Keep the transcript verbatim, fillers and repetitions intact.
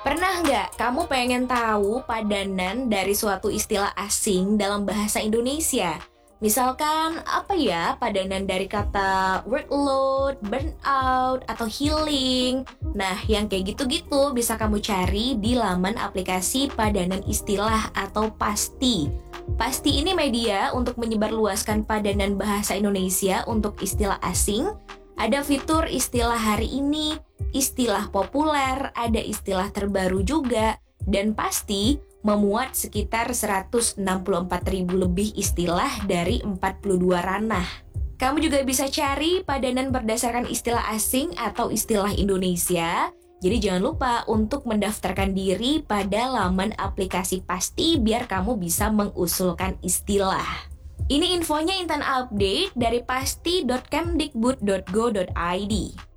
Pernah nggak kamu pengen tahu padanan dari suatu istilah asing dalam bahasa Indonesia? Misalkan apa ya padanan dari kata workload, burnout, atau healing. Nah, yang kayak gitu-gitu bisa kamu cari di laman aplikasi padanan istilah atau Pasti. Pasti ini media untuk menyebarluaskan padanan bahasa Indonesia untuk istilah asing. Ada fitur istilah hari ini, istilah populer, ada istilah terbaru juga, dan Pasti memuat sekitar seratus enam puluh empat ribu lebih istilah dari empat puluh dua ranah. Kamu juga bisa cari padanan berdasarkan istilah asing atau istilah Indonesia. Jadi jangan lupa untuk mendaftarkan diri pada laman aplikasi Pasti biar kamu bisa mengusulkan istilah. Ini infonya Intan Update dari pasti dot kemdikbud dot go dot i d.